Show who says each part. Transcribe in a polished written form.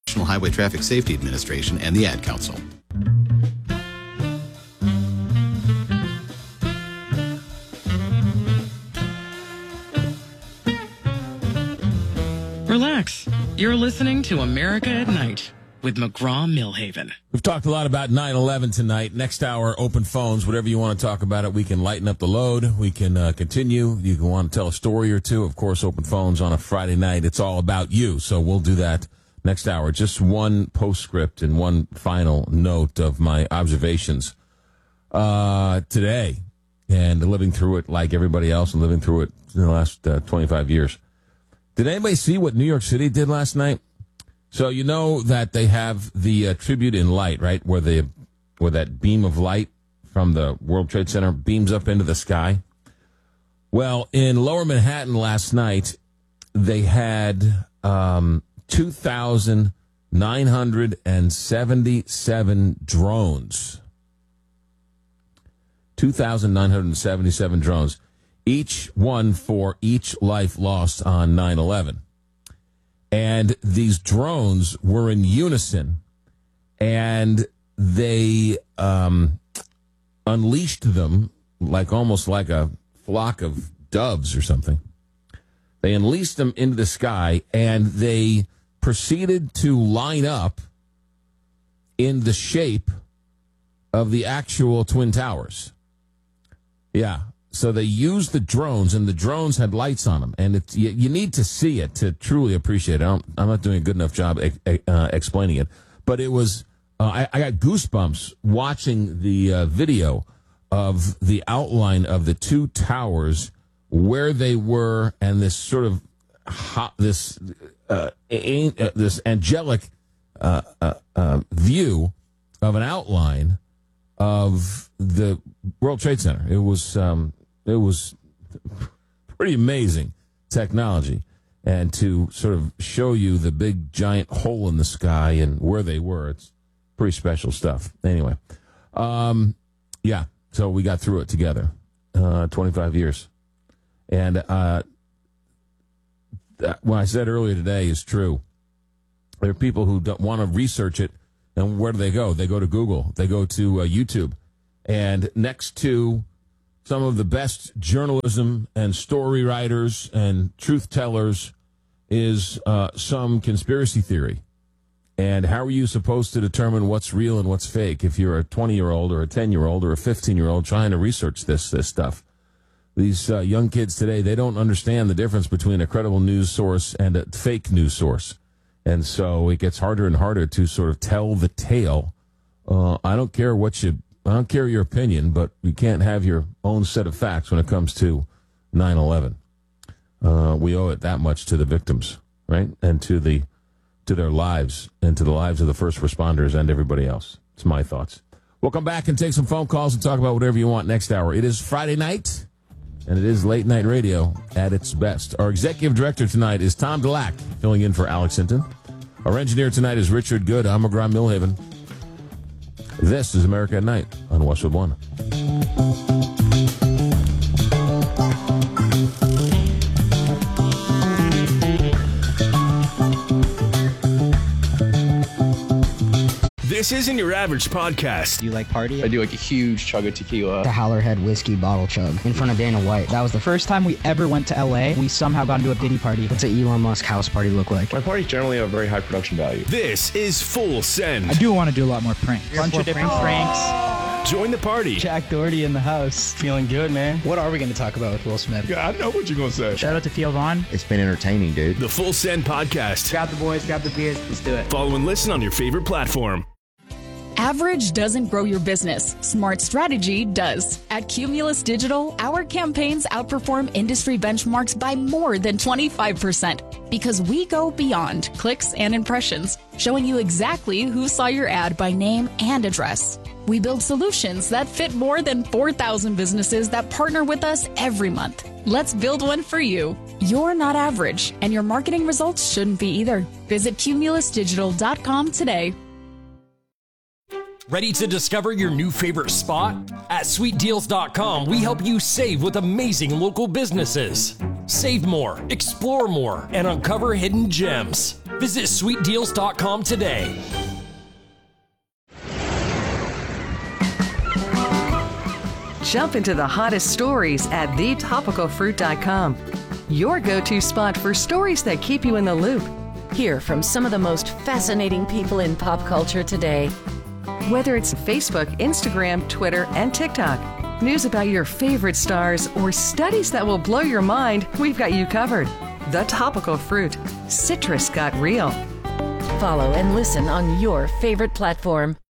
Speaker 1: National Highway Traffic Safety Administration, and the Ad Council.
Speaker 2: Relax. You're listening to America at Night with McGraw-Millhaven.
Speaker 3: We've talked a lot about 9/11 tonight. Next hour, open phones, whatever you want to talk about it. We can lighten up the load. We can continue. You can want to tell a story or two. Of course, open phones on a Friday night. It's all about you. So we'll do that next hour. Just one postscript and one final note of my observations today, and living through it like everybody else and living through it in the last 25 years. Did anybody see what New York City did last night? So you know that they have the tribute in light, right, where that beam of light from the World Trade Center beams up into the sky. Well, in Lower Manhattan last night, they had 2,977 drones. 2,977 drones. Each one for each life lost on 9/11. And these drones were in unison, and they unleashed them almost like a flock of doves or something. They unleashed them into the sky, and they proceeded to line up in the shape of the actual Twin Towers. Yeah. So they used the drones, and the drones had lights on them. And you need to see it to truly appreciate it. I'm not doing a good enough job explaining it. But it was, I got goosebumps watching the video of the outline of the two towers, where they were, and this sort of this angelic view of an outline of the World Trade Center. It was pretty amazing technology, and to sort of show you the big giant hole in the sky and where they were, it's pretty special stuff. Anyway, yeah, so we got through it together, 25 years. And what I said earlier today is true. There are people who don't want to research it, and where do they go? They go to Google. They go to YouTube. And next to some of the best journalism and story writers and truth tellers is some conspiracy theory. And how are you supposed to determine what's real and what's fake if you're a 20-year-old or a 10-year-old or a 15-year-old trying to research this stuff? These young kids today, they don't understand the difference between a credible news source and a fake news source. And so it gets harder and harder to sort of tell the tale. I don't care your opinion, but you can't have your own set of facts when it comes to 9/11. We owe it that much to the victims, right? And to their lives, and to the lives of the first responders and everybody else. It's my thoughts. We'll come back and take some phone calls and talk about whatever you want next hour. It is Friday night, and it is late night radio at its best. Our executive director tonight is Tom Delac, filling in for Alex Hinton. Our engineer tonight is Richard Good. I'm McGraw-Millhaven. This is America at Night on Westwood One.
Speaker 4: This isn't your average podcast.
Speaker 5: Do you like party?
Speaker 6: I do like a huge chug of tequila.
Speaker 5: The Howlerhead whiskey bottle chug in front of Dana White. That was the first time we ever went to LA. We somehow got into a Diddy party. What's an Elon Musk house party look like?
Speaker 6: My parties generally have very high production value.
Speaker 4: This is Full Send.
Speaker 7: I do want to do a lot more pranks. Bunch of different pranks.
Speaker 4: Join the party.
Speaker 5: Jack Doherty in the house.
Speaker 6: Feeling good, man.
Speaker 5: What are we going to talk about with Will Smith?
Speaker 6: Yeah, I know what you're going to say.
Speaker 7: Shout out to Theo Vaughn.
Speaker 8: It's been entertaining, dude.
Speaker 4: The Full Send Podcast.
Speaker 7: Grab the boys, grab the beers, let's do it.
Speaker 4: Follow and listen on your favorite platform.
Speaker 9: Average doesn't grow your business. Smart strategy does. At Cumulus Digital, our campaigns outperform industry benchmarks by more than 25% because we go beyond clicks and impressions, showing you exactly who saw your ad by name and address. We build solutions that fit more than 4,000 businesses that partner with us every month. Let's build one for you. You're not average, and your marketing results shouldn't be either. Visit cumulusdigital.com today.
Speaker 10: Ready to discover your new favorite spot? At sweetdeals.com, we help you save with amazing local businesses. Save more, explore more, and uncover hidden gems. Visit sweetdeals.com today.
Speaker 8: Jump into the hottest stories at thetopicalfruit.com. Your go-to spot for stories that keep you in the loop.
Speaker 11: Hear from some of the most fascinating people in pop culture today.
Speaker 8: Whether it's Facebook, Instagram, Twitter, and TikTok, news about your favorite stars, or studies that will blow your mind, we've got you covered. The Topical Fruit. Citrus got real.
Speaker 11: Follow and listen on your favorite platform.